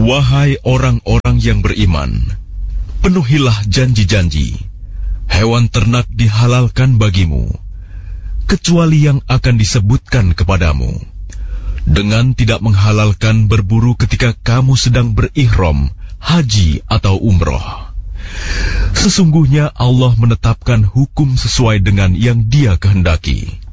Wahai orang-orang yang beriman, penuhilah janji-janji. Hewan ternak dihalalkan bagimu, kecuali yang akan disebutkan kepadamu, dengan tidak menghalalkan berburu ketika kamu sedang berihram, haji atau umroh. Sesungguhnya Allah menetapkan hukum sesuai dengan yang Dia kehendaki.